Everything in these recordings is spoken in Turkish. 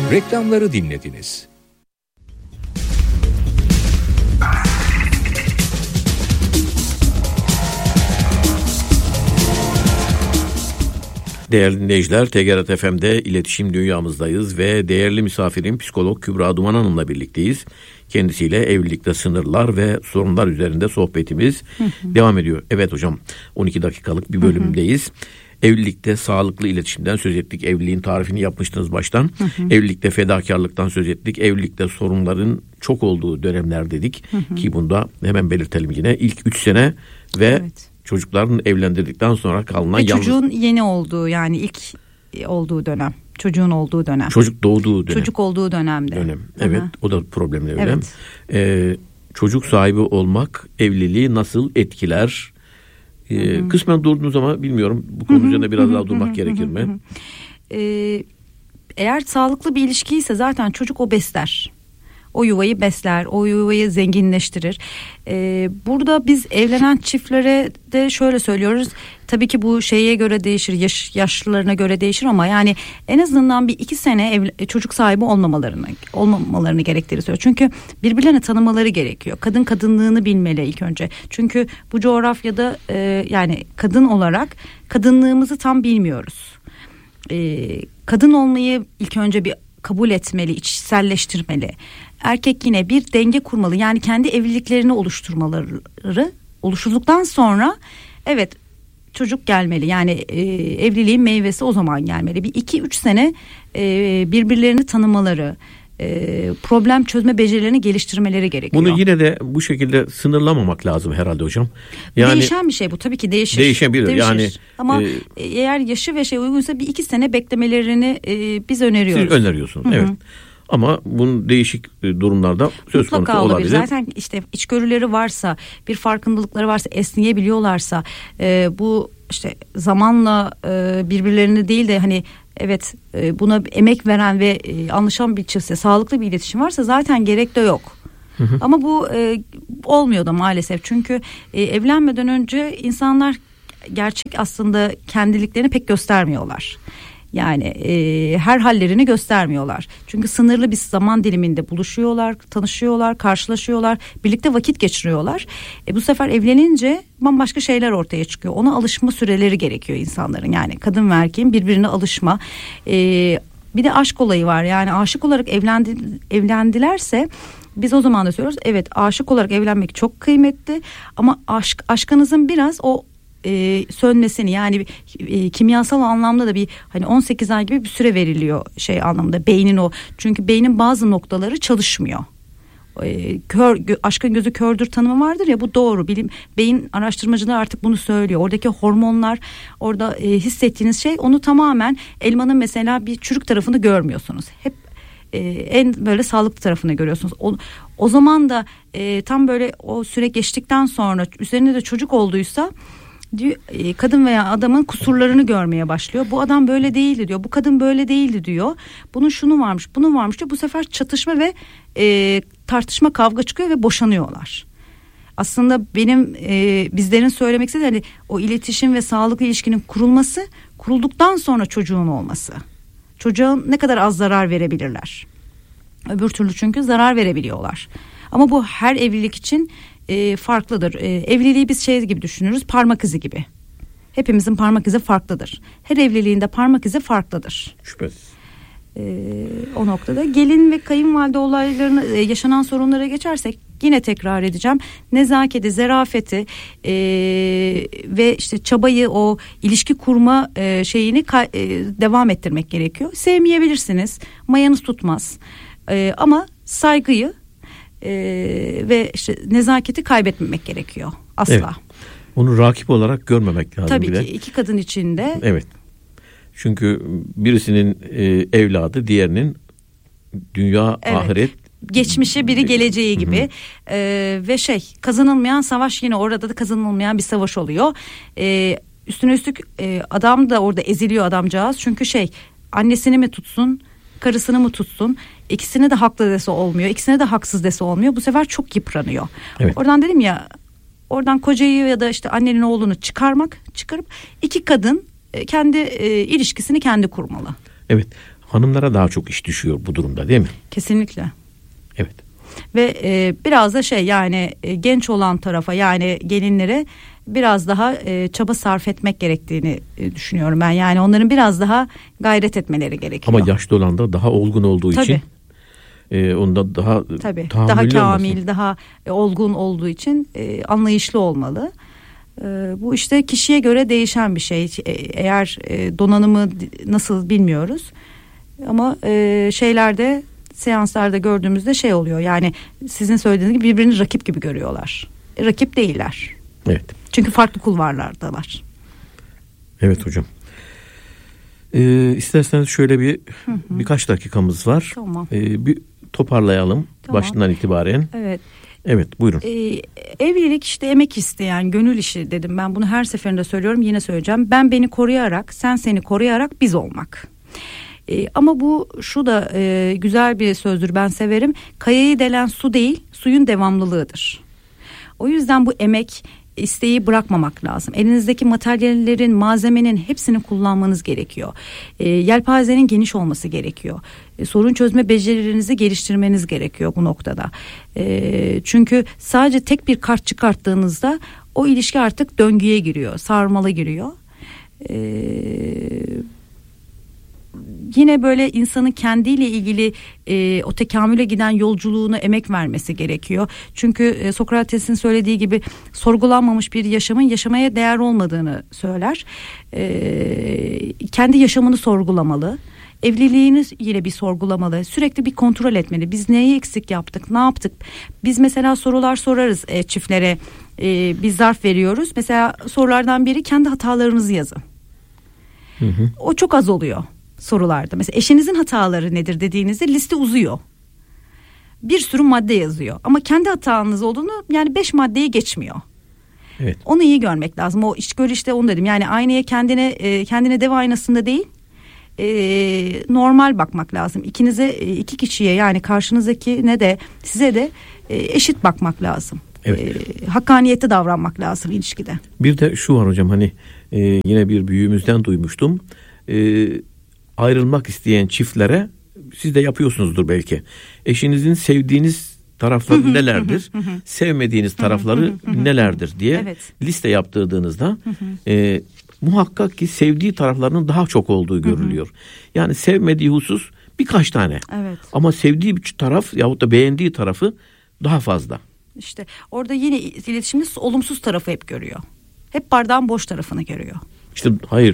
Reklamları dinlediniz. Değerli dinleyiciler, TGRT FM'de iletişim dünyamızdayız ve değerli misafirim psikolog Kübra Duman Hanım'la birlikteyiz. Kendisiyle evlilikte sınırlar ve sorunlar üzerinde sohbetimiz devam ediyor. Evet hocam, 12 dakikalık bir bölümdeyiz. Evlilikte sağlıklı iletişimden söz ettik. Evliliğin tarifini yapmıştınız baştan. Evlilikte fedakarlıktan söz ettik. Evlilikte sorunların çok olduğu dönemler dedik. Ki bunda hemen belirtelim yine. İlk 3 sene ve çocukların evlendirdikten sonra kalınan çocuğun yeni olduğu, yani ilk olduğu dönem. Çocuğun olduğu dönem. Çocuk doğduğu dönem. Çocuk olduğu dönemde. Evet, o da problemli dönem. Çocuk sahibi olmak evliliği nasıl etkiler? Kısmen durdunuz ama bilmiyorum, bu konu üzerinde biraz daha durmak gerekir mi? Eğer sağlıklı bir ilişkiyse zaten çocuk o besler. O yuvayı besler, o yuvayı zenginleştirir. Burada biz evlenen çiftlere de şöyle söylüyoruz. Tabii ki bu şeye göre değişir, yaşlarına göre değişir ama yani en azından bir 2 sene çocuk sahibi olmamalarını gerektiğini söylüyor. Çünkü birbirlerini tanımaları gerekiyor. Kadın kadınlığını bilmeli ilk önce. Çünkü bu coğrafyada yani kadın olarak kadınlığımızı tam bilmiyoruz. Kadın olmayı ilk önce bir kabul etmeli, içselleştirmeli. Erkek yine bir denge kurmalı. Yani kendi evliliklerini oluşturduktan sonra evet çocuk gelmeli. Yani evliliğin meyvesi o zaman gelmeli. Bir 2-3 sene birbirlerini tanımaları, problem çözme becerilerini geliştirmeleri gerekiyor. Bunu yine de bu şekilde sınırlamamak lazım herhalde hocam. Yani değişen bir şey bu, tabii ki değişir. Değişebilir. Yani ama eğer yaşı ve uygunsa bir 2 sene beklemelerini biz öneriyoruz. Siz öneriyorsunuz. Evet. Ama bunun değişik durumlarda söz konusu olabilir. Zaten işte içgörüleri varsa, bir farkındalıkları varsa, esneyebiliyorlarsa, bu işte zamanla birbirlerini değil de hani evet buna emek veren ve anlaşan bir çiftse, sağlıklı bir iletişim varsa zaten gerek de yok. Ama bu olmuyor da maalesef. Çünkü evlenmeden önce insanlar gerçek aslında kendiliklerini pek göstermiyorlar. Yani her hallerini göstermiyorlar. Çünkü sınırlı bir zaman diliminde buluşuyorlar, tanışıyorlar, karşılaşıyorlar, birlikte vakit geçiriyorlar. Bu sefer evlenince bambaşka şeyler ortaya çıkıyor. Ona alışma süreleri gerekiyor insanların. Yani kadın ve erkeğin birbirine alışma. Bir de aşk olayı var. Yani aşık olarak evlendilerse biz o zaman da söylüyoruz. Evet, aşık olarak evlenmek çok kıymetli. Ama aşkınızın biraz o sönmesini, yani kimyasal anlamda da bir hani 18 ay gibi bir süre veriliyor anlamda beynin o. Çünkü beynin bazı noktaları çalışmıyor. Aşkın gözü kördür tanımı vardır ya, bu doğru. Beyin araştırmacılar artık bunu söylüyor. Oradaki hormonlar, orada hissettiğiniz şey, onu tamamen elmanın mesela bir çürük tarafını görmüyorsunuz. Hep en böyle sağlıklı tarafını görüyorsunuz. O zaman da tam böyle o süre geçtikten sonra üzerinde de çocuk olduysa diyor, kadın veya adamın kusurlarını görmeye başlıyor. Bu adam böyle değildi diyor. Bu kadın böyle değildi diyor. Bunun şunu varmış, bunun varmış diyor. Bu sefer çatışma ve tartışma, kavga çıkıyor ve boşanıyorlar. Aslında benim bizlerin söylemek istediği hani o iletişim ve sağlıklı ilişkinin kurulduktan sonra çocuğun olması. Çocuğa ne kadar az zarar verebilirler. Öbür türlü çünkü zarar verebiliyorlar. Ama bu her evlilik için farklıdır. Evliliği biz gibi düşünürüz, parmak izi gibi. Hepimizin parmak izi farklıdır. Her evliliğinde parmak izi farklıdır. Şüphesiz. O noktada gelin ve kayınvalide olaylarını, yaşanan sorunlara geçersek yine tekrar edeceğim. Nezaketi, zarafeti ve işte çabayı, o ilişki kurma şeyini devam ettirmek gerekiyor. Sevmeyebilirsiniz, mayanız tutmaz. Ama saygıyı ve işte nezaketi kaybetmemek gerekiyor asla. Evet. Onu rakip olarak görmemek lazım. Tabii ki iki kadın içinde. Evet. Çünkü birisinin evladı diğerinin dünya, ahiret, geçmişi, biri geleceği gibi. Ve kazanılmayan savaş, yine orada da kazanılmayan bir savaş oluyor. Üstüne üstlük adam da orada eziliyor, adamcağız. Çünkü annesini mi tutsun, karısını mı tutsun? İkisine de haklı dese olmuyor, ikisine de haksız dese olmuyor. Bu sefer çok yıpranıyor. Evet. Oradan dedim ya, oradan kocayı ya da işte annenin oğlunu çıkarıp iki kadın kendi ilişkisini kendi kurmalı. Evet. Hanımlara daha çok iş düşüyor bu durumda, değil mi? Kesinlikle. Evet. Ve biraz da yani genç olan tarafa, yani gelinlere biraz daha çaba sarf etmek gerektiğini düşünüyorum ben. Yani onların biraz daha gayret etmeleri gerekiyor. Ama yaşlı olan da daha olgun olduğu için onda daha daha kamil, olmasın, daha olgun olduğu için anlayışlı olmalı. Bu işte kişiye göre değişen bir şey. Eğer donanımı nasıl bilmiyoruz. Ama şeylerde, seanslarda gördüğümüzde oluyor. Yani sizin söylediğiniz gibi birbirini rakip gibi görüyorlar. Rakip değiller. Evet. Çünkü farklı kulvarlardalar. Evet hocam. İsterseniz şöyle birkaç dakikamız var. Tamam. Bir toparlayalım başından itibaren. Evet. Evet, buyurun. Evlilik işte emek isteyen, gönül işi dedim. Ben bunu her seferinde söylüyorum, yine söyleyeceğim. Ben beni koruyarak, sen seni koruyarak biz olmak. Ama bu şu da güzel bir sözdür, ben severim. Kayayı delen su değil, suyun devamlılığıdır. O yüzden bu emek, isteği bırakmamak lazım. Elinizdeki materyallerin, malzemenin hepsini kullanmanız gerekiyor. Yelpazenin geniş olması gerekiyor. Sorun çözme becerilerinizi geliştirmeniz gerekiyor bu noktada. Çünkü sadece tek bir kart çıkarttığınızda o ilişki artık döngüye giriyor, sarmala giriyor. Yine böyle insanın kendiyle ilgili o tekamüle giden yolculuğuna emek vermesi gerekiyor. Çünkü Sokrates'in söylediği gibi sorgulanmamış bir yaşamın yaşamaya değer olmadığını söyler. Kendi yaşamını sorgulamalı. Evliliğini yine bir sorgulamalı. Sürekli bir kontrol etmeli. Biz neyi eksik yaptık, ne yaptık? Biz mesela sorular sorarız çiftlere. Bir zarf veriyoruz. Mesela sorulardan biri, kendi hatalarınızı yazın. Hı. O çok az oluyor sorularda. Mesela eşinizin hataları nedir dediğinizde liste uzuyor. Bir sürü madde yazıyor. Ama kendi hatanız olduğunu, yani 5 maddeyi geçmiyor. Evet. Onu iyi görmek lazım. O içgörü, işte onu dedim. Yani aynaya kendine dev aynasında değil, normal bakmak lazım. İki kişiye, yani karşınızdakine de size de eşit bakmak lazım. Evet. Hakkaniyetli davranmak lazım ilişkide. Bir de şu var hocam, hani yine bir büyüğümüzden duymuştum. Ayrılmak isteyen çiftlere, siz de yapıyorsunuzdur belki, eşinizin sevdiğiniz tarafları nelerdir, sevmediğiniz tarafları nelerdir diye liste yaptırdığınızda muhakkak ki sevdiği taraflarının daha çok olduğu görülüyor. Yani sevmediği husus birkaç tane. Evet. Ama sevdiği bir taraf yahut da beğendiği tarafı daha fazla. İşte orada yine iletişimde olumsuz tarafı hep görüyor. Hep bardağın boş tarafını görüyor. İşte hayır.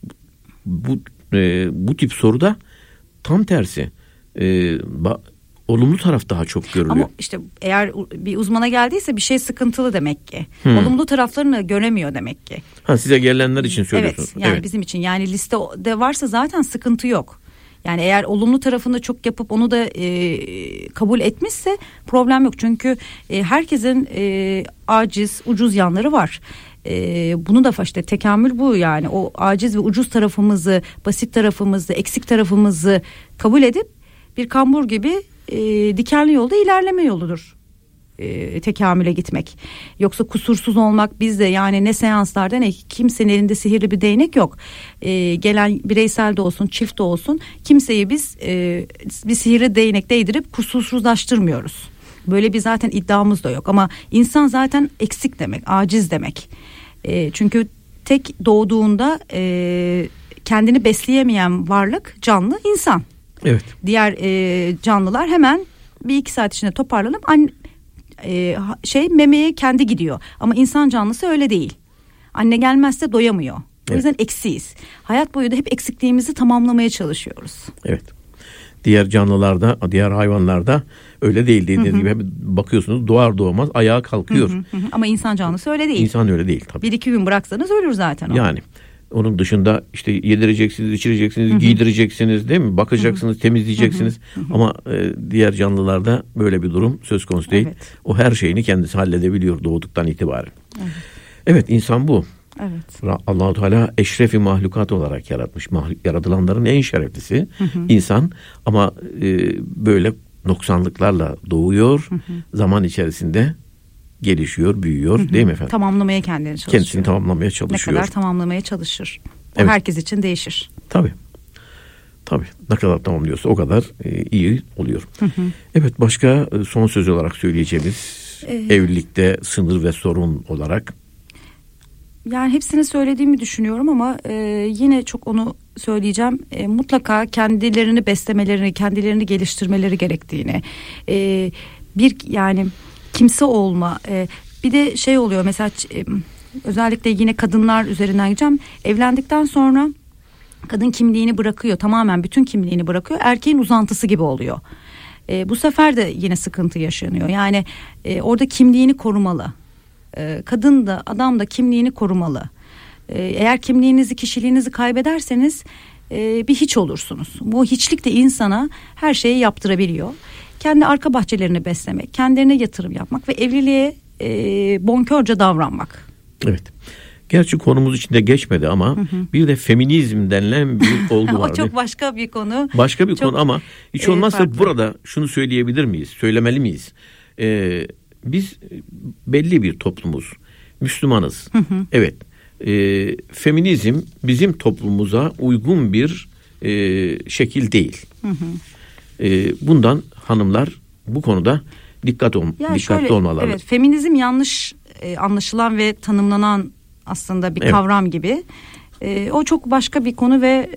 Bu tip soruda tam tersi. Olumlu taraf daha çok görülüyor. Ama işte eğer bir uzmana geldiyse bir şey sıkıntılı demek ki. Olumlu taraflarını göremiyor demek ki. Size gelenler için söylüyorsunuz. Evet, yani bizim için, yani listede varsa zaten sıkıntı yok. Yani eğer olumlu tarafını çok yapıp onu da kabul etmişse problem yok. Çünkü herkesin aciz, ucuz yanları var. Bunu da işte tekamül bu, yani o aciz ve ucuz tarafımızı, basit tarafımızı, eksik tarafımızı kabul edip bir kambur gibi dikenli yolda ilerleme yoludur tekamüle gitmek. Yoksa kusursuz olmak bizde, yani ne seanslarda ne kimsenin elinde sihirli bir değnek yok. Gelen bireysel de olsun, çift de olsun, kimseyi biz bir sihirli değnek değdirip kusursuzlaştırmıyoruz. Böyle bir zaten iddiamız da yok. Ama insan zaten eksik demek, aciz demek. Çünkü tek doğduğunda kendini besleyemeyen varlık, canlı insan. Evet. Diğer canlılar hemen 1-2 saat içinde toparlanıp memeye kendi gidiyor. Ama insan canlısı öyle değil. Anne gelmezse doyamıyor. O yüzden eksiyiz. Hayat boyu da hep eksikliğimizi tamamlamaya çalışıyoruz. Evet. Diğer canlılarda, diğer hayvanlarda öyle değil, dediğiniz gibi. Bakıyorsunuz doğar doğmaz ayağa kalkıyor. Ama insan canlısı öyle değil. İnsan öyle değil tabii. 1-2 gün bıraksanız ölür zaten o. Yani onun dışında işte yedireceksiniz, içireceksiniz, giydireceksiniz, değil mi? Bakacaksınız, temizleyeceksiniz. Ama diğer canlılarda böyle bir durum söz konusu değil. Evet. O her şeyini kendisi halledebiliyor doğduktan itibaren. Evet, insan bu. Evet. Allah-u Teala eşrefi mahlukat olarak yaratmış. Yaratılanların en şereflisi insan, ama böyle noksanlıklarla doğuyor. Zaman içerisinde gelişiyor, büyüyor, değil mi efendim? Tamamlamaya kendini çalışıyor. Kendisini tamamlamaya çalışıyor. Ne kadar tamamlamaya çalışır. O herkes için değişir. Tabii. Tabii ne kadar tamamlıyorsa o kadar iyi oluyor. Evet, başka son söz olarak söyleyeceğimiz evlilikte sınır ve sorun olarak. Yani hepsini söylediğimi düşünüyorum ama yine çok onu söyleyeceğim. Mutlaka kendilerini beslemelerini, kendilerini geliştirmeleri gerektiğini, bir yani kimse olma. Bir de şey oluyor mesela, özellikle yine kadınlar üzerinden gideceğim. Evlendikten sonra kadın kimliğini bırakıyor, tamamen bütün kimliğini bırakıyor. Erkeğin uzantısı gibi oluyor. Bu sefer de yine sıkıntı yaşanıyor. Yani orada kimliğini korumalı. Kadın da adam da kimliğini korumalı. Eğer kimliğinizi, kişiliğinizi kaybederseniz bir hiç olursunuz. Bu hiçlik de insana her şeyi yaptırabiliyor. Kendi arka bahçelerini beslemek, kendilerine yatırım yapmak ve evliliğe bonkörce davranmak. Evet. Gerçi konumuz içinde geçmedi ama bir de feminizm denilen bir olgu var. O çok başka bir konu. Başka bir konu ama hiç olmazsa farklı. Burada şunu söyleyebilir miyiz? Söylemeli miyiz? Biz belli bir toplumuz. Müslümanız. Evet. Feminizm bizim toplumumuza uygun bir şekil değil. Bundan hanımlar bu konuda dikkatli olmaları. Evet, feminizm yanlış anlaşılan ve tanımlanan aslında bir kavram gibi. O çok başka bir konu ve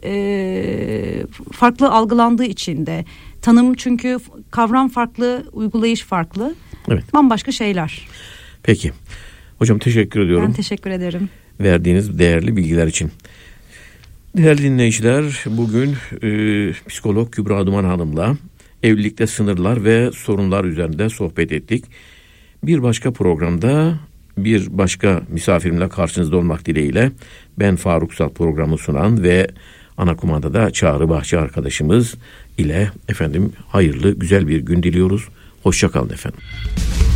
farklı algılandığı için de tanım, çünkü kavram farklı, uygulayış farklı. Evet. Bambaşka şeyler. Peki. Hocam teşekkür ediyorum. Ben teşekkür ederim. Verdiğiniz değerli bilgiler için. Değerli dinleyiciler, bugün psikolog Kübra Duman Hanım'la evlilikte sınırlar ve sorunlar üzerinde sohbet ettik. Bir başka programda bir başka misafirimle karşınızda olmak dileğiyle ben Faruk Sal programı sunan ve ana kumandada Çağrı Bahçe arkadaşımız ile hayırlı güzel bir gün diliyoruz. Hoşça kalın efendim.